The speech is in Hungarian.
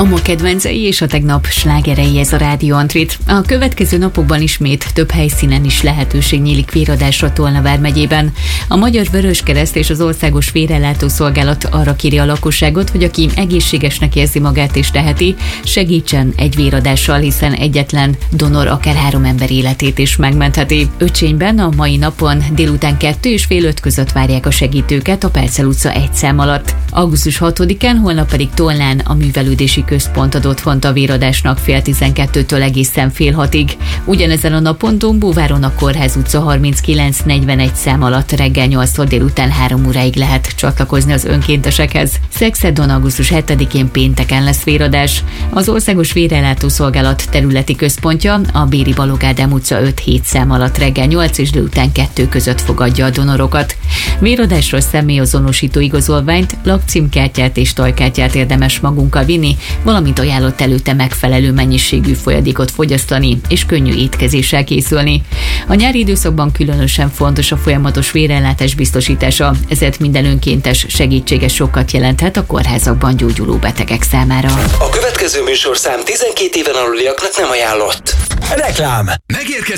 A ma kedvencei és a tegnap slágerei, ez a Rádió Antrit. A következő napokban ismét több helyszínen is lehetőség nyílik véradásra Tolna vármegyében. A Magyar Vöröskereszt és az Országos Vérellátó Szolgálat arra kéri a lakosságot, hogy aki egészségesnek érzi magát és teheti, segítsen egy véradással, hiszen egyetlen donor akár 3 ember életét is megmentheti. Öcsényben a mai napon délután 2 és fél 5 között várják a segítőket a Percel utca 1 szám alatt. Augusztus 6-án, holnap pedig Tolnán a művelődési központ ad otthont a véradásnak fél 12-től egészen fél 6-ig. Ugyanezen a napon Dombóváron a Kórház utca 39-41 szám alatt reggel 8-tól délután 3 óráig lehet csatlakozni az önkéntesekhez. Szexedon augusztus 7-én pénteken lesz véradás. Az Országos Vérellátó Szolgálat területi központja a Béri Balogh Ádám utca 5-7 szám alatt reggel 8 és délután 2 között fogadja a donorokat. Véradásra személyazonosító igazolványt, lakcímkártyát és tajkártyát érdemes magunkkal vinni, valamint ajánlott előtte megfelelő mennyiségű folyadékot fogyasztani és könnyű étkezéssel készülni. A nyári időszakban különösen fontos a folyamatos vérellátás biztosítása, ezért minden önkéntes segítsége sokat jelenthet a kórházakban gyógyuló betegek számára. A következő műsorszám 12 éven aluliaknak nem ajánlott. Reklám.